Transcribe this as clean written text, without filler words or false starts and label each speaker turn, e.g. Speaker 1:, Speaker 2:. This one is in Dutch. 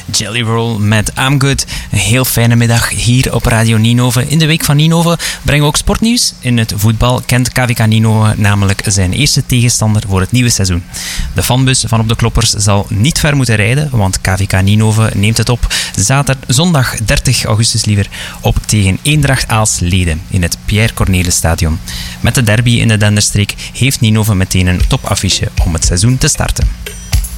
Speaker 1: Jelly Roll met I'm Good. Een heel fijne middag hier op Radio Ninove. In de week van Ninove brengen we ook sportnieuws. In het voetbal kent KVK Ninove namelijk zijn eerste tegenstander voor het nieuwe seizoen. De fanbus van Op de Kloppers zal niet ver moeten rijden, want KVK Ninove neemt het op zondag 30 augustus op tegen Eendracht Aalst-Lede in het Pierre Cornelis Stadion. Met de derby in de Denderstreek heeft Ninove meteen een topaffiche om het seizoen te starten.